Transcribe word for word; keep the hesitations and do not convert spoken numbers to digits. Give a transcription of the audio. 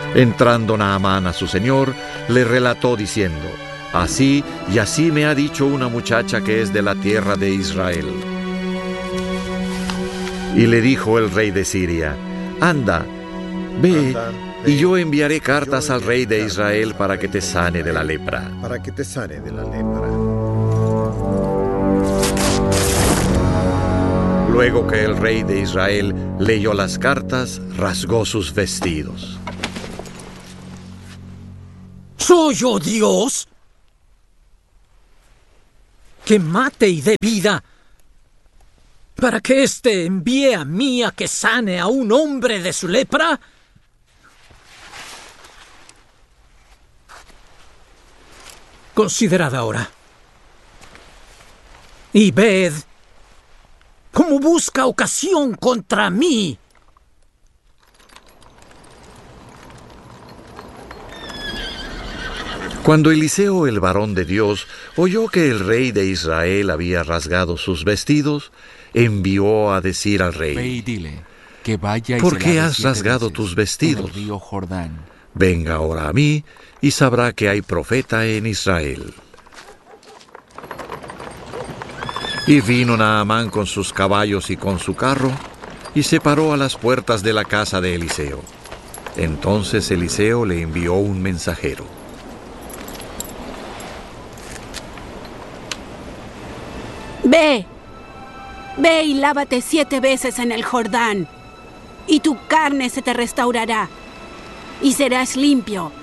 Entrando Naamán a su señor, le relató diciendo: así y así me ha dicho una muchacha que es de la tierra de Israel. Y le dijo el rey de Siria: anda, ve, y yo enviaré cartas al rey de Israel para que te sane de la lepra. Para que te sane de la lepra. Luego que el rey de Israel leyó las cartas, rasgó sus vestidos. ¿Soy yo Dios? Que mate y dé vida, para que éste envíe a mí a que sane a un hombre de su lepra. Considerad ahora, y ved cómo busca ocasión contra mí. Cuando Eliseo, el varón de Dios, oyó que el rey de Israel había rasgado sus vestidos, envió a decir al rey: Ve y dile que vaya y ¿por se qué lave has siete rasgado veces tus en vestidos? el río Jordán. Venga ahora a mí y sabrá que hay profeta en Israel. Y vino Naamán con sus caballos y con su carro, y se paró a las puertas de la casa de Eliseo. Entonces Eliseo le envió un mensajero: Ve, ve y lávate siete veces en el Jordán, y tu carne se te restaurará, y serás limpio,